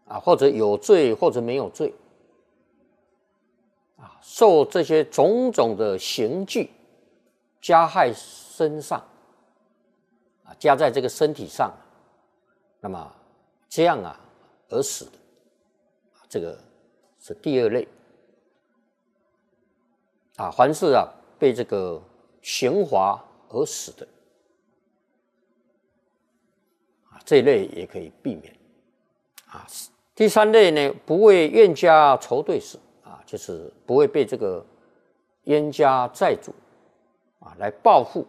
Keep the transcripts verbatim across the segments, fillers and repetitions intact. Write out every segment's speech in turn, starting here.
啊，或者有罪或者没有罪，啊，受这些种种的刑具加害身上，啊，加在这个身体上，那么这样啊而死的，这个是第二类。啊，凡是啊被这个刑罚而死的，啊，这一类也可以避免。啊，第三类呢，不为冤家仇对死，啊，就是不会被这个冤家债主啊来报复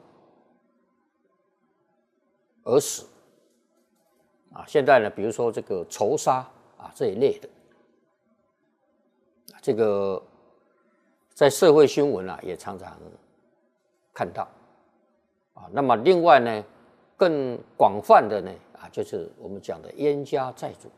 而死。啊，现在呢，比如说这个仇杀啊这一类的，这个在社会新闻啊也常常看到。啊，那么另外呢，更广泛的呢啊，就是我们讲的冤家债主。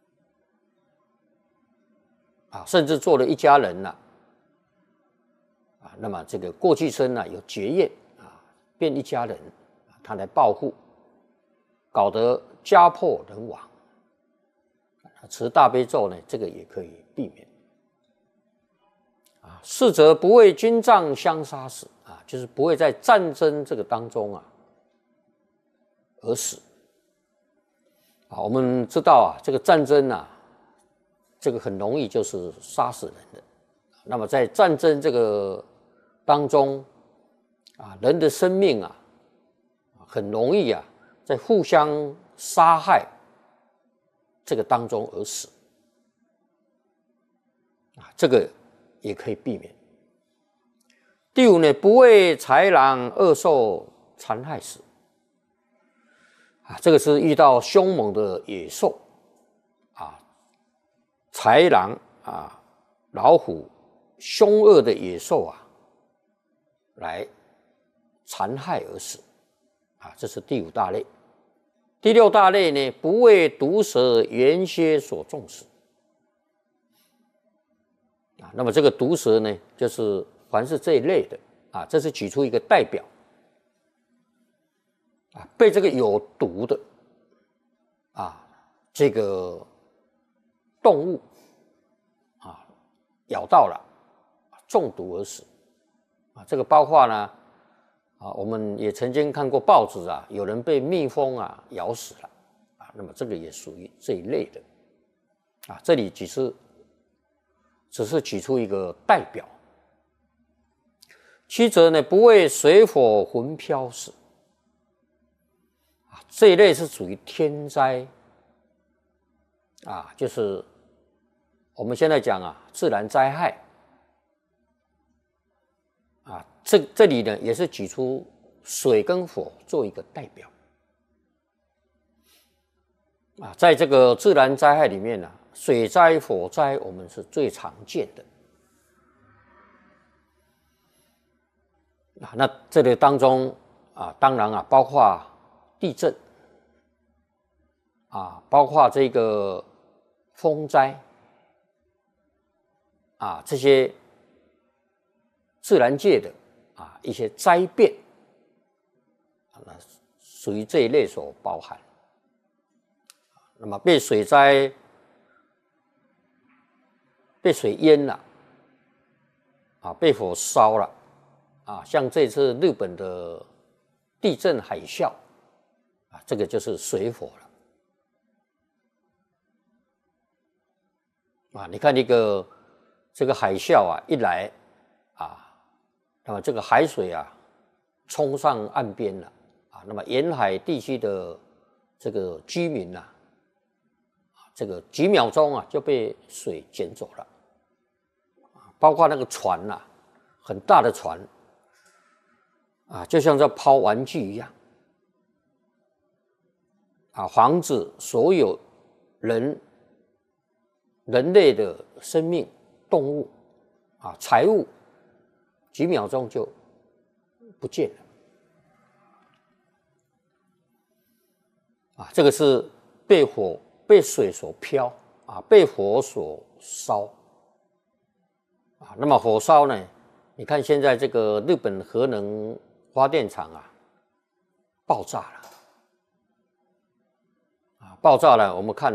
啊，甚至做了一家人了，啊，那么这个过去生呢有结怨啊，变一家人，他来报复，搞得家破人亡。持大悲咒呢，这个也可以避免。啊，四则不为军仗相杀死，啊，就是不会在战争这个当中啊而死。啊，我们知道啊，这个战争啊。这个很容易就是杀死人的。那么在战争这个当中啊，人的生命啊，很容易啊，在互相杀害这个当中而死。啊，这个也可以避免。第五呢，不为豺狼恶兽残害死。啊，这个是遇到凶猛的野兽。豺狼啊，老虎，凶恶的野兽啊，来残害而死，啊，这是第五大类。第六大类呢，不为毒蛇原蝎所中死，啊，那么这个毒蛇呢，就是凡是这一类的，啊，这是举出一个代表，啊，被这个有毒的，啊，这个动物啊咬到了，中毒而死。啊，这个包括呢，啊，我们也曾经看过报纸啊，有人被蜜蜂啊咬死了，啊，那么这个也属于这一类的。啊，这里只是只是举出一个代表。七则呢，不为水火魂飘死。啊，这一类是属于天灾。啊，就是我们现在讲啊，自然灾害。啊，这这里呢也是举出水跟火做一个代表。啊，在这个自然灾害里面呢，水灾、火灾我们是最常见的。啊，那这里当中啊，当然啊，包括地震，啊，包括这个风灾，啊，这些自然界的啊一些灾变，啊，那属于这一类所包含。那么被水灾、被水淹了，啊，被火烧了，啊，像这次日本的地震海啸，啊，这个就是水火了。啊，你看那个这个海啸啊，一来啊，那么这个海水啊冲上岸边了，啊，那么沿海地区的这个居民呐、啊，这个几秒钟啊就被水卷走了，啊，包括那个船呐、啊，很大的船，啊，就像在抛玩具一样，啊，防止所有人。人类的生命、动物啊、财物，几秒钟就不见了。啊，这个是被火、被水所漂啊，被火所烧。啊，那么火烧呢？你看现在这个日本核能发电厂啊，爆炸了。啊，爆炸了，我们看。